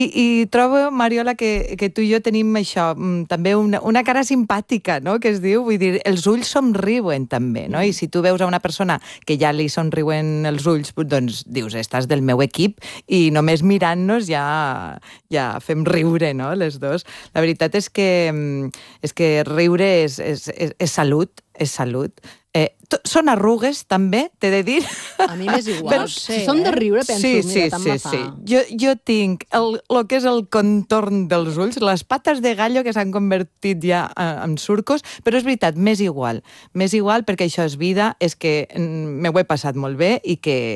I trobo, Mariola, que tu i jo tenim això, també una cara simpàtica, no?, que es diu, vull dir, els ulls somriuen també, no? I si tu veus a una persona que ja li somriuen els ulls, doncs dius, estàs del meu equip, i només mirant-nos ja fem riure, no?, les dos. La veritat és que riure és salut, és salut. Són arrugues, també, t'he de dir. A mi m'és igual. Si són de riure, penso, mira, tant me fa. Sí. Jo tinc el que és el contorn dels ulls, les pates de gallo que s'han convertit ja en surcos, però és veritat, m'és igual. M'és igual perquè això és vida, és que m'ho he passat molt bé i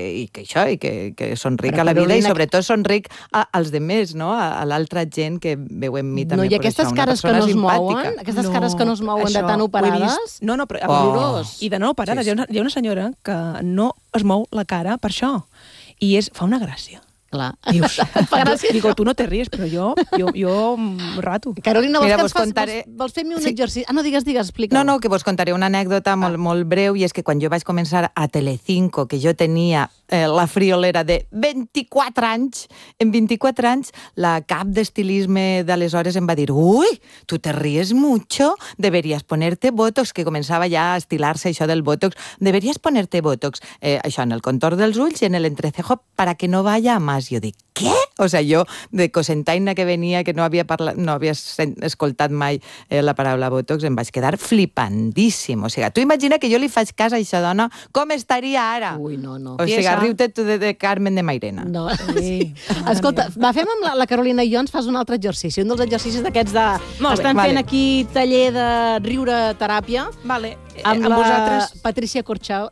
que sonric a la vida i sobretot sonric als demés, no?, a l'altra gent que veu en mi també. No, i aquestes cares que no es mouen, aquestes cares que no es mouen de tan operades... No, però horrorós. I de no operades. Hi ha una senyora que no es mou la cara per això. I fa una gràcia. Clar. Dius, digo, tu no te ries, però jo rato. Carolina, vols fer-me un exercici? Ah, no, digues, explica. No, que vos contaré una anècdota molt breu, i és que quan jo vaig començar a Telecinco, que jo tenia la friolera de 24 anys, en 24 anys, la cap d'estilisme d'aleshores em va dir, uy, tu te ríes mucho, deberías ponerte botox, que començava ja a estilar-se això del botox, deberías ponerte botox, això en el contorn dels ulls i en el entrecejo, para que no vaya a más. Jo dic, què? O sigui, jo, de cosentaina que venia, que no havia escoltat mai la paraula botox, em vaig quedar flipandíssim. O sigui, tu imagina que jo li faig cas a aquesta dona, com estaria ara? Ui, no. O sigui, riu-te tu de Carmen de Mairena. No. Sí. Escolta, fem amb la Carolina i jo, ens fas un altre exercici, un dels exercicis d'aquests de... Estan fent aquí taller de riure teràpia. Vale. Amb la Patricia Corbacho,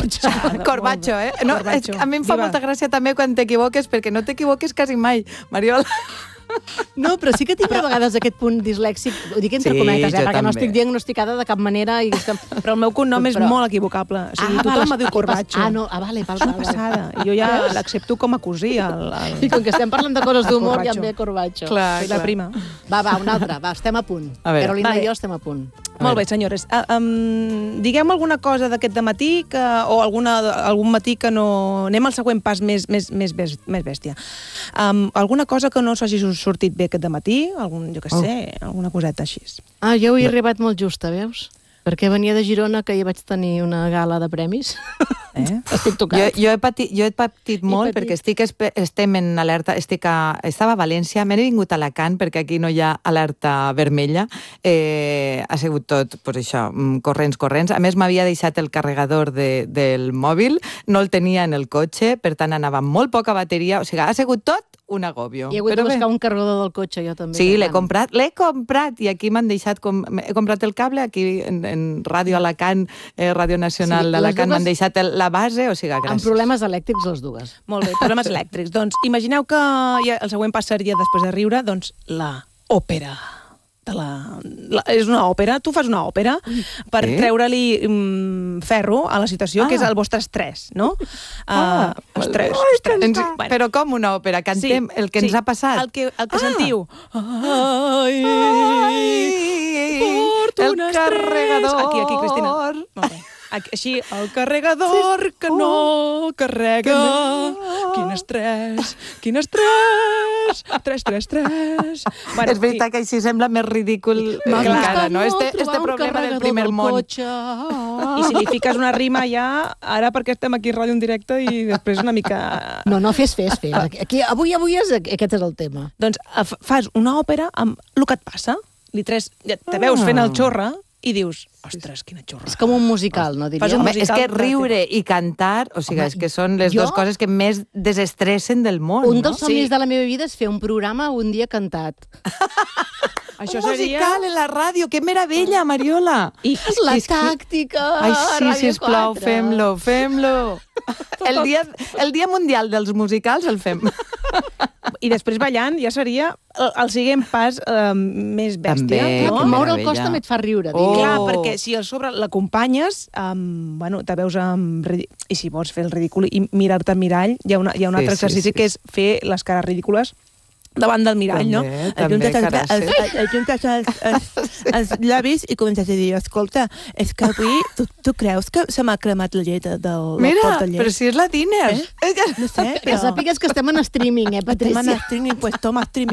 No, a mi em fa molta gràcia també quan t'equivoques, perquè no t'equivoques quasi mai, Mariola. No, però sí que tinc a vegades aquest punt dislèxic, ho dic entre cometes, perquè no estic diagnosticada de cap manera. Però el meu cognom és molt equivocable. O sigui, tothom m'ha dit Corbacho. Vale. És una passada. Jo ja l'accepto com a cosí. I com que estem parlant de coses d'humor, ja em ve Corbacho. Soy la prima. Va, una altra. Va, estem a punt. Carolina i jo estem a punt. Molt bé, senyores. Diguem alguna cosa d'aquest dematí o algun matí que no... Anem al següent pas més bèstia. Alguna cosa que no s'hagi sortit bé aquest dematí? Jo què sé, alguna coseta així. Jo hi he arribat molt justa, veus? Perquè venia de Girona, que hi vaig tenir una gala de premis. Estic tocat. Jo he patit molt perquè estem en alerta. Estava a València, m'he vingut a Alacant perquè aquí no hi ha alerta vermella. Ha sigut tot, això, corrents. A més, m'havia deixat el carregador del mòbil, no el tenia en el cotxe, per tant anava amb molt poca bateria. O sigui, ha sigut tot un agobio. I he hagut de buscar un carregador del cotxe, jo també. Sí, l'he comprat, i aquí m'han deixat... He comprat el cable, aquí en Ràdio Alacant, Ràdio Nacional d'Alacant, m'han deixat la base, o sigui, gràcies. Amb problemes elèctrics, les dues. Molt bé, problemes elèctrics. Doncs imagineu que el següent pas seria, després de riure, doncs la òpera. És una òpera, tu fas una òpera per treure-li ferro a la situació, que és el vostre estrès, no? Estrès. Però com una òpera? Cantem el que ens ha passat? El que sentiu. Porto un estrès. Aquí, Cristina. Molt bé. Així, el carregador que no carrega. Quin estrès. 3. És veritat que així sembla més ridícul encara, no? Este problema del primer món. I si li fiques una rima ja, ara perquè estem aquí a Ràdio en directe i després una mica... No, fes. Avui aquest és el tema. Doncs fas una òpera amb el que et passa. Te veus fent el xorra i dius, ostres, quina xorra. És com un musical, no diria? És que riure i cantar, o sigui, és que són les dues coses que més desestressen del món. Un dels somnis de la meva vida és fer un programa un dia cantat. Això un musical en la ràdio, que meravella, Mariola! La tàctica! Ai, sí, sisplau, fem-lo. El dia mundial dels musicals el fem. I després ballant ja seria el següent pas més bèstia. També, moure el cos també et fa riure. Clar, perquè si a sobre l'acompanyes, te veus i si vols fer el ridícul i mirar-te al mirall, hi ha un altre exercici que és fer les cares ridícules davant del mirall, no? Ajuntes els llavis i comences a dir, escolta, és que avui tu creus que se m'ha cremat la llet del pot de llet? Però si és la Diners. No sé, Que sàpigues que estem en streaming, Patricia? Estem en streaming, pues toma streaming.